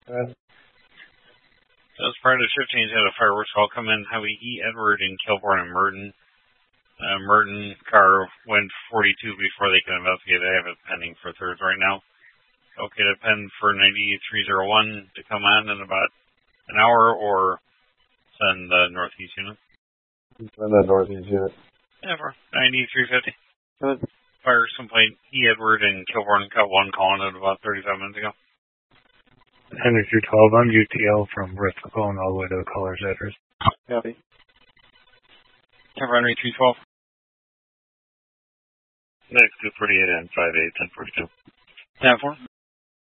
As part of the shift change out of fireworks, I'll come in Highway E, Edward, and Kilbourne and Merton. Merton car went 42 before they can investigate. I have it pending for thirds right now. Okay, to pen for 9301 to come on in about an hour, or send the northeast unit. Send the northeast unit. Yeah, for 9350. Fires complaint, E. Edward and Kilbourne got one calling it about 35 minutes ago. Henry 312, I'm UTL from Bristol, going all the way to the caller's address. Copy. Henry 312. Next 248 and 58 1042. 10-4.